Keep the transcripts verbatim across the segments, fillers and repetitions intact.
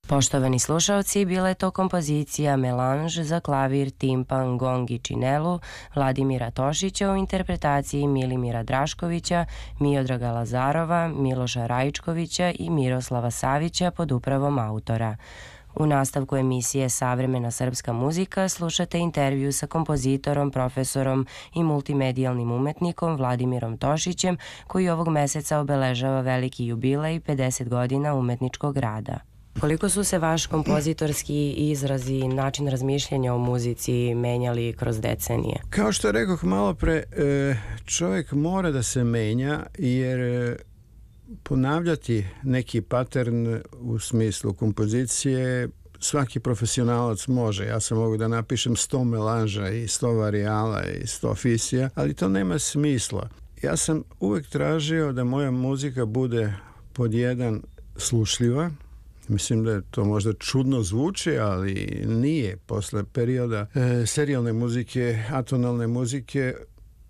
Poštovani slušaoci, bila je to kompozicija Melanž za klavir, timpan, gong i činelu Vladimira Tošića u interpretaciji Milimira Draškovića, Miodraga Lazarova, Miloša Rajičkovića i Miroslava Savića pod upravom autora. U nastavku emisije Savremena srpska muzika slušate intervju sa kompozitorom, profesorom i multimedijalnim umetnikom Vladimirom Tošićem, koji ovog meseca obeležava veliki jubilej pedeset godina umetničkog rada. Koliko su se vaš kompozitorski izrazi i način razmišljanja o muzici menjali kroz decenije? Kao što rekoh malo pre, čovjek mora da se menja, jer ponavljati neki pattern u smislu kompozicije svaki profesionalac može. Ja sam mogu da napišem sto melanža i sto varijala i sto fisija, ali to nema smisla. Ja sam uvek tražio da moja muzika bude pod jedan slušljiva. Mislim da je to možda čudno zvuči, ali nije. Posle perioda e, serijalne muzike, atonalne muzike, e,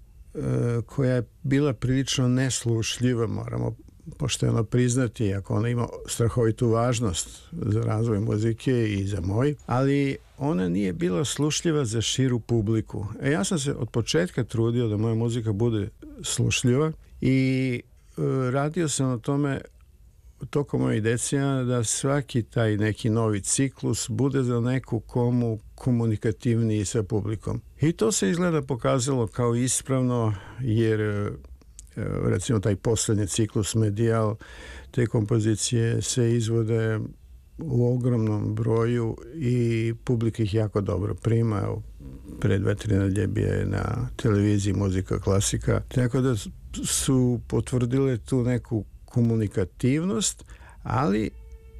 koja je bila prilično neslušljiva, moramo pošteno priznati, iako ona ima strahovitu važnost za razvoj muzike i za moj, ali ona nije bila slušljiva za širu publiku. E, ja sam se od početka trudio da moja muzika bude slušljiva i e, radio sam na tome tokom mojih decenija da svaki taj neki novi ciklus bude za neku komu komunikativniji sa publikom. I to se izgleda pokazalo kao ispravno, jer recimo taj posljednji ciklus Medijal, te kompozicije se izvode u ogromnom broju i publika ih jako dobro prima. Pre dve, tri nedelje bio je na televiziji Muzika klasika, tako da su potvrdile tu neku komunikativnost, ali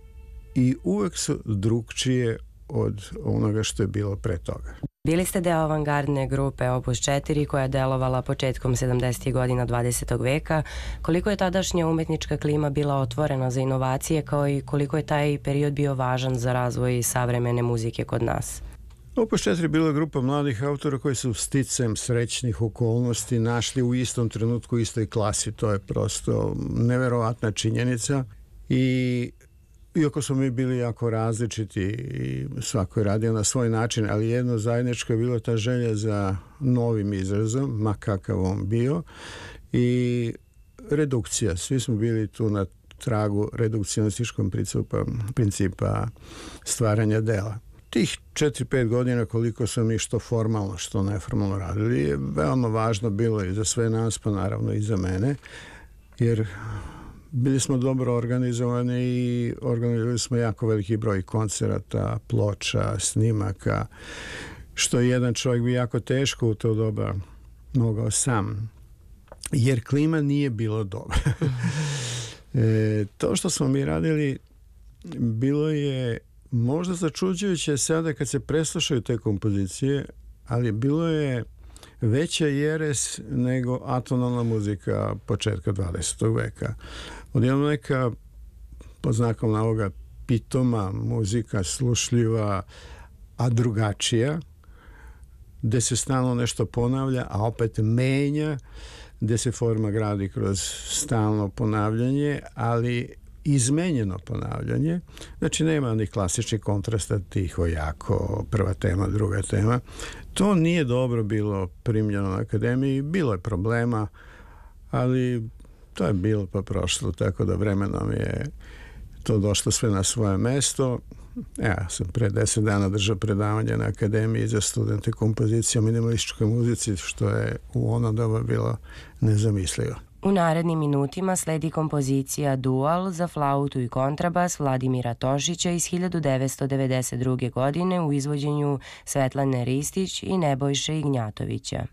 i uvek su drugčije od onoga što je bilo pre toga. Bili ste deo avangardne grupe Opus četiri koja je delovala početkom sedamdesetih godina dvadesetog veka. Koliko je tadašnja umetnička klima bila otvorena za inovacije, kao i koliko je taj period bio važan za razvoj savremene muzike kod nas? Opus četiri je bila grupa mladih autora koji su sticajem srećnih okolnosti našli u istom trenutku u istoj klasi. To je prosto neverovatna činjenica i iako smo mi bili jako različiti i svako je radio na svoj način, ali jedno zajedničko je bilo ta želja za novim izrazom, ma kakav on bio, i redukcija. Svi smo bili tu na tragu redukcionističkom principa, principa stvaranja dela. Tih četiri pet godina koliko smo mi što formalno, što neformalno radili je veoma važno bilo i za sve nas, pa naravno i za mene, jer bili smo dobro organizovani i organizovali smo jako veliki broj koncerata, ploča, snimaka, što jedan čovjek bi jako teško u to doba mogao sam, jer klima nije bilo dobra. e, to što smo mi radili bilo je možda začuđujuće sada kad se preslušaju te kompozicije, ali bilo je veća jeres nego atonalna muzika početka dvadesetog veka. Odjednom neka, pod znakom navoga, pitoma muzika, slušljiva, a drugačija, gde se stalno nešto ponavlja, a opet menja, gde se forma gradi kroz stalno ponavljanje, ali izmenjeno ponavljanje. Znači nema onih klasičnih kontrasta, tiho, jako, prva tema, druga tema. To nije dobro bilo primljeno na akademiji, bilo je problema, ali to je bilo pa prošlo, tako da vremenom je to došlo sve na svoje mesto. Ja sam pre deset dana držao predavanje na akademiji za studente kompozicije o minimalističkoj muzici, što je u ono doba bilo nezamislivo. U narednim minutima sledi kompozicija Dual za flautu i kontrabas Vladimira Tošića iz hiljadu devetsto devedeset druge godine u izvođenju Svetlane Ristić i Nebojše Ignjatovića.